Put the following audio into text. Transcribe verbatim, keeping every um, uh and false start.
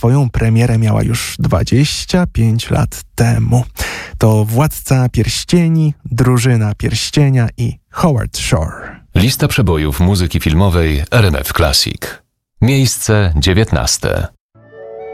swoją premierę miała już dwadzieścia pięć lat temu. To Władca Pierścieni, Drużyna Pierścienia i Howard Shore. Lista przebojów muzyki filmowej R M F Classic. Miejsce dziewiętnaste.